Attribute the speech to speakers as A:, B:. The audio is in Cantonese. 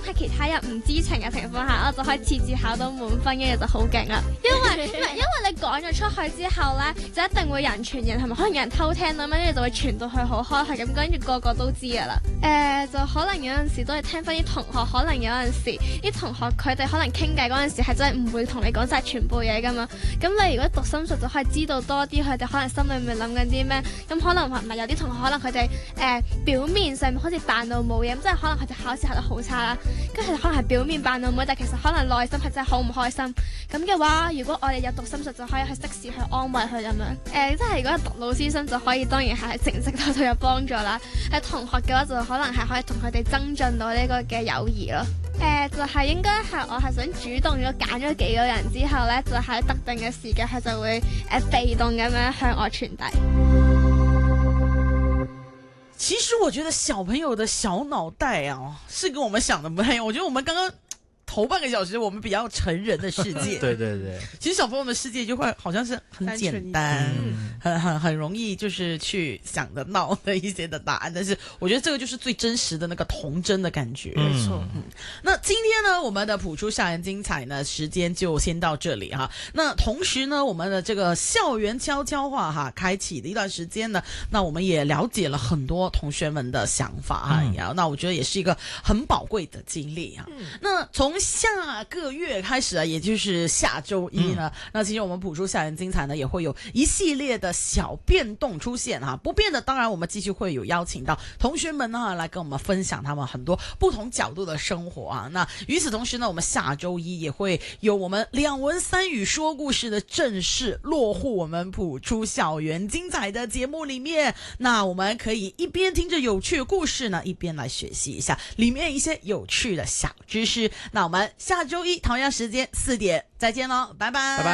A: 喺其他人唔知情嘅情況下，我就可以次次考到滿分，跟住就好勁啦。因為你講咗出去之後咧，就一定會人傳人，同埋可能有人偷聽到，跟住就會傳到去好開係咁，跟住個個都知噶啦。就可能有陣時都係聽翻啲同學，可能有陣時啲同學佢哋可能傾偈嗰陣時係真係唔會同你講晒全部嘢噶嘛。咁你如果讀心術就可以知道多啲佢哋可能心裏面諗緊啲咩。咁可能唔係有啲同學可能佢哋表面上面好似扮到冇嘢，咁即係可能佢哋考試考得好差啦，跟住可能係表面扮到冇，但其實可能內心係真係好唔開心。咁嘅話，如果我哋有讀心術就可以去適時去安慰佢咁樣。即係如果係讀老師心就可以，當然係喺成績度有幫助啦。喺同學嘅話就可能係可以同佢哋增進到呢個嘅友誼咯。就係應該係我係想主動咗揀咗幾個人之後呢，就喺特定嘅時間佢就會被動咁樣向我傳遞。
B: 其實我覺得小朋友的小腦袋啊，是跟我們想的不太一樣。我覺得我們剛剛頭半個小時，我們比較成人的世界。
C: 對對對，
B: 其實小朋友的世界就會好像是很簡單，很容易就是去想得到的一些的答案。但是我覺得這個就是最真實的那個童真的感覺。
C: 沒錯。
B: 那今天呢，我們的普出校園精彩呢，時間就先到這裡哈。那同時呢，我們的這個校園悄悄話哈，開啟的一段時間呢，那我們也了解了很多同學們的想法哈。那我覺得也是一個很寶貴的經歷哈。那從下個月開始啊，也就是下周一呢，那其實我們普出校園精彩呢，也會有一系列的小變動出現哈。不變的，當然我們繼續會有邀請到同學們呢，來跟我們分享他們很多不同角度的生活啊。那與此同時呢，我們下周一也會有我們兩文三語說故事的正式落戶我們普出校園精彩的節目裡面。那我們可以一邊聽着有趣的故事呢，一邊來學習一下裡面一些有趣的小知識。那我們下周一同樣時間4點再見咯，拜拜。